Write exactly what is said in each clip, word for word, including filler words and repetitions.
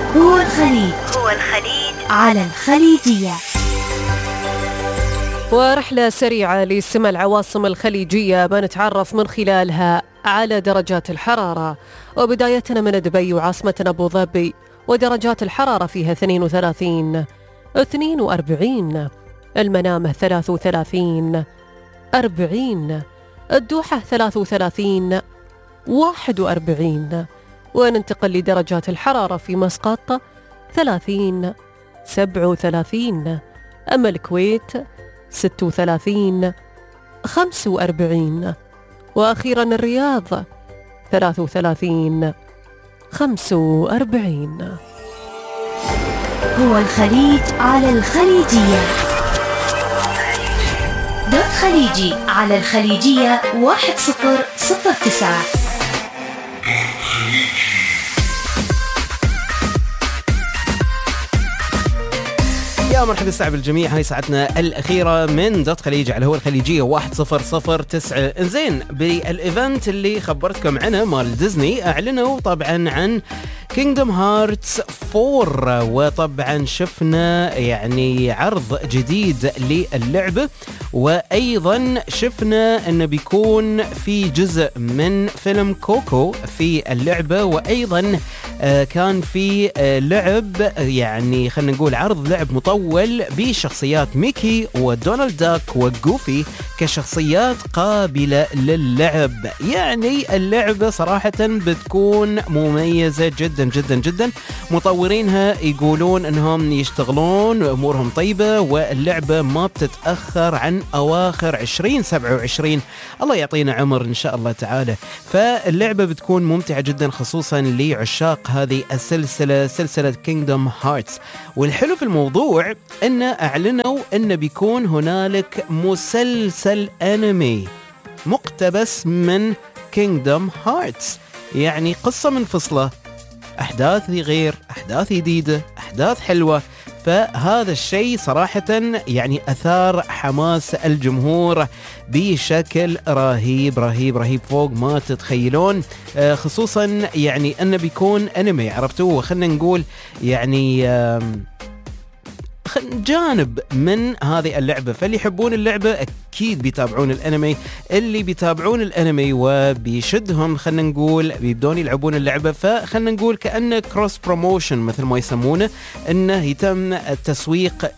هو الخليج هو الخليج على الخليجية. ورحلة سريعة لسمع العواصم الخليجية بنتعرف من خلالها على درجات الحرارة، وبدايتنا من دبي وعاصمتنا أبو ظبي، ودرجات الحرارة فيها اثنين وثلاثين، اثنين وأربعين، المنامة ثلاث وثلاثين، أربعين، الدوحة ثلاث وثلاثين، واحد وأربعين. وننتقل لدرجات الحرارة في مسقط ثلاثين، سبعة وثلاثين، أما الكويت ستة وثلاثين، خمسة وأربعين، وأخيرا الرياض ثلاثة وثلاثين، خمسة وأربعين. هو الخليج على الخليجية. دوت خليجي على الخليجية واحد صفر صفر تسعة. يا مرحبا الساعة بالجميع، هاي ساعتنا الأخيرة من دوت خليجي على هو الخليجية واحد صفر صفر تسعة. انزين، بالإيفنت اللي خبرتكم عنه مال ديزني أعلنوا طبعا عن كينغدوم هارتس فور، وطبعا شفنا يعني عرض جديد للعبة، وأيضا شفنا أنه بيكون في جزء من فيلم كوكو في اللعبة، وأيضا كان في لعب يعني خلينا نقول عرض لعب مطول بشخصيات ميكي ودونالد داك وجوفي كشخصيات قابلة للعب. يعني اللعبة صراحة بتكون مميزة جدا جدا جدا. مطورينها يقولون انهم يشتغلون امورهم طيبة، واللعبة ما بتتأخر عن اواخر عشرين سبعة وعشرين، الله يعطينا عمر ان شاء الله تعالى. فاللعبة بتكون ممتعة جدا خصوصا لعشاق هذه السلسلة، سلسلة كينغدوم هارتس. والحلو في الموضوع ان اعلنوا ان بيكون هنالك مسلسل انمي مقتبس من كينغدوم هارتس، يعني قصة منفصلة، أحداث غير، أحداث جديدة، أحداث حلوة. فهذا الشيء صراحة يعني أثار حماس الجمهور بشكل رهيب رهيب رهيب فوق ما تتخيلون، خصوصا يعني أنه بيكون أنمي، عرفتوه، خلنا نقول يعني جانب من هذه اللعبة. فاللي يحبون اللعبة أكيد بيتابعون الأنمي، اللي بيتابعون الأنمي وبيشدهم خلنا نقول بيبدون يلعبون اللعبة. فخلنا نقول كأنه كروس بروموشن مثل ما يسمونه، أنه يتم التسويق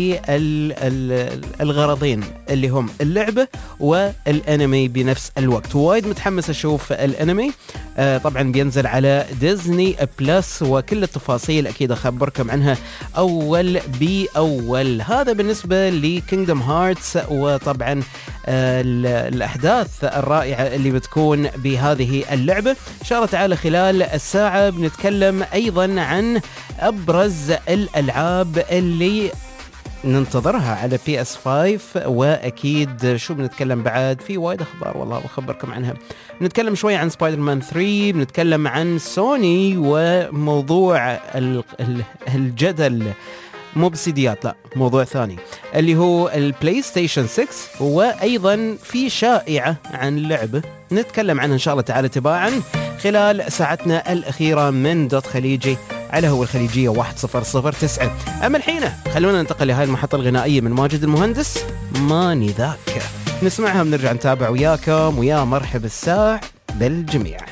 للغرضين اللي هم اللعبة والأنمي بنفس الوقت. وايد متحمس أشوف الأنمي، آه طبعا بينزل على ديزني بلس، وكل التفاصيل أكيد أخبركم عنها أول بي أول. هذا بالنسبة لكينغدوم هارتس، وطبعا آه الأحداث الرائعة اللي بتكون بهذه اللعبة. إن شاء الله تعالى خلال الساعة بنتكلم أيضا عن أبرز الألعاب اللي ننتظرها على بي اس خمسة، واكيد شو بنتكلم بعد، في وايد اخبار والله بخبركم عنها. بنتكلم شوي عن سبايدر مان ثري، بنتكلم عن سوني وموضوع الجدل، مو بسيديات، لا موضوع ثاني اللي هو البلاي ستيشن ستة، وايضا في شائعة عن لعبة نتكلم عنها ان شاء الله تعالى تباعا خلال ساعتنا الاخيرة من دوت خليجي على هو الخليجية واحد صفر صفر تسعة. أما الحين خلونا ننتقل لهاي المحطة الغنائية من ماجد المهندس، ماني ذاك، نسمعها بنرجع نتابع وياكم. ويا مرحب الساع بالجميع.